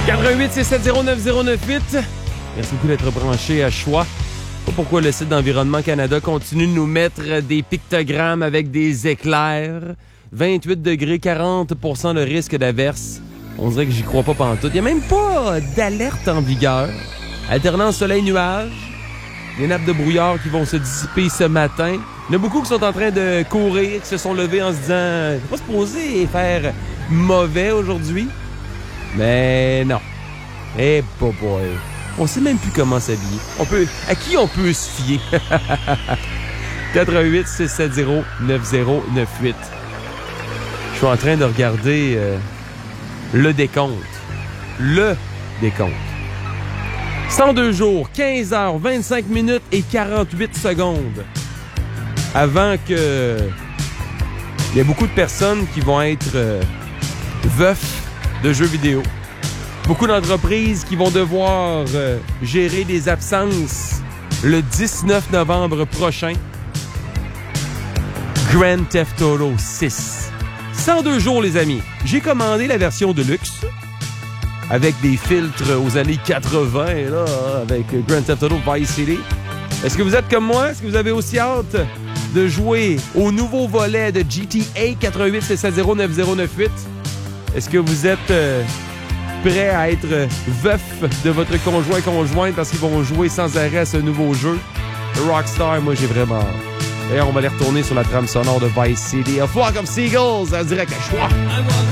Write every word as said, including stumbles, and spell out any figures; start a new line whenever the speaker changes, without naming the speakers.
huit six sept zéro neuf zéro neuf huit. Merci beaucoup d'être branché à Choix. Pas pourquoi le site d'Environnement Canada continue de nous mettre des pictogrammes avec des éclairs. vingt-huit degrés, quarante pour cent de risque d'averse. On dirait que j'y crois pas pantoute. Il n'y a même pas d'alerte en vigueur. Alternance soleil-nuage. Des nappes de brouillard qui vont se dissiper ce matin. Il y en a beaucoup qui sont en train de courir, qui se sont levés en se disant « C'est pas supposé faire mauvais aujourd'hui. » Mais non. Eh, boy, boy. On sait même plus comment s'habiller. On peut, à qui on peut se fier? quatre huit six sept zéro neuf zéro neuf huit. Je suis en train de regarder euh, le décompte. Le décompte. cent deux jours, quinze heures, vingt-cinq minutes et quarante-huit secondes. Avant que... Il y a beaucoup de personnes qui vont être euh, veufs de jeux vidéo. Beaucoup d'entreprises qui vont devoir euh, gérer des absences le dix-neuf novembre prochain. Grand Theft Auto six. cent deux jours, les amis. J'ai commandé la version de luxe avec des filtres aux années quatre-vingts, là, avec Grand Theft Auto Vice City. Est-ce que vous êtes comme moi? Est-ce que vous avez aussi hâte de jouer au nouveau volet de G T A? Quatre huit six sept zéro neuf zéro neuf huit. Est-ce que vous êtes euh, prêt à être euh, veuf de votre conjoint conjointe parce qu'ils vont jouer sans arrêt à ce nouveau jeu? Rockstar, moi j'ai vraiment hâte. D'ailleurs, on va aller retourner sur la trame sonore de Vice City. A Flock of Seagulls, en direct à Choix.